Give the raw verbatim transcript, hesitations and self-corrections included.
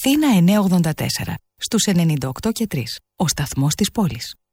Αθήνα εννιακόσια ογδόντα τέσσερα, στους ενενήντα οκτώ και τρία. Ο σταθμός της πόλης.